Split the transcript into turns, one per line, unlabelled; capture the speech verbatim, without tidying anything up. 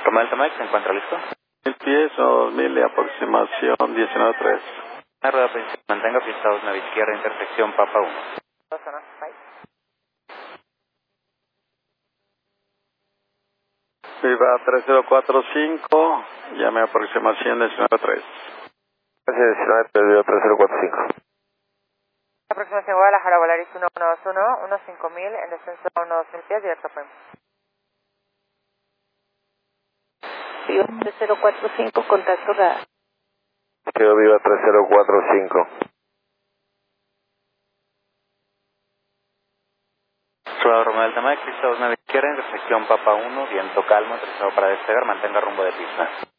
Romeo Delta Mike, ¿se encuentra listo?
Mil pies o dos mil de aproximación diecinueve tres.
La rueda principal, mantenga pista dos, nave izquierda, intersección Papa uno.
Viva tres cero cuatro cinco, llame a aproximación diecinueve tres.
diecinueve tres, Viva tres cero cuatro cinco.
Aproximación Guadalajara, Volaris uno uno dos uno, uno cinco mil, en descenso uno dos mil pies, directo a P E M.
Viva tres cero cuatro cinco, contacto radar.
Viva tres cero cuatro cinco.
Suave Romeo Delta Mike, pista dos, nave izquierda, intersección Papa uno, viento calmo, interesado para despegar, mantenga rumbo de pista.